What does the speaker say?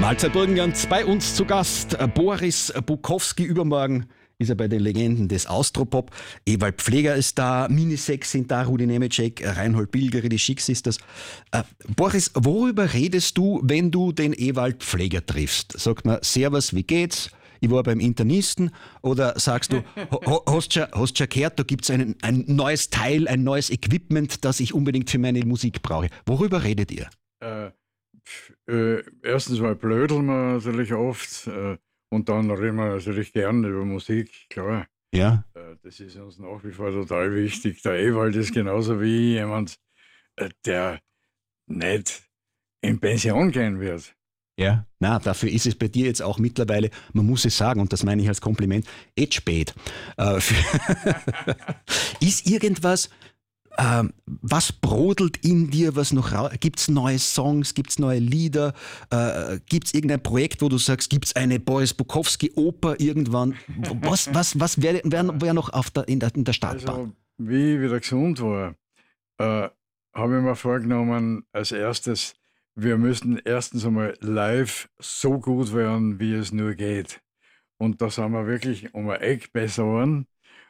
Mahlzeit Burgenland, bei uns zu Gast Boris Bukowski. Übermorgen ist er bei den Legenden des Austropop. Ewald Pfleger ist da, Minisex sind da, Rudi Nemeczek, Reinhold Bilgeri, die Chic Sisters. Boris, worüber redest du, wenn du den Ewald Pfleger triffst? Sagt man, Servus, wie geht's? Ich war beim Internisten. Oder sagst du, hast schon gehört, da gibt es ein neues Teil, ein neues Equipment, das ich unbedingt für meine Musik brauche. Worüber redet ihr? Erstens mal blödeln wir natürlich oft und dann reden wir natürlich gern über Musik, klar. Ja. Das ist uns nach wie vor total wichtig. Der Ewald ist genauso wie jemand, der nicht in Pension gehen wird. Ja, na, dafür ist es bei dir jetzt auch mittlerweile, man muss es sagen, und das meine ich als Kompliment, spät. Ist irgendwas, was brodelt in dir, was noch raus? Gibt es neue Songs, gibt es neue Lieder, gibt es irgendein Projekt, wo du sagst, gibt es eine Boris Bukowski-Oper irgendwann? Was wäre noch in der Startbahn? Also, wie ich wieder gesund war, habe ich mir vorgenommen, als erstes, wir müssen erstens einmal live so gut werden, wie es nur geht. Und da sind wir wirklich um ein Eck besser geworden.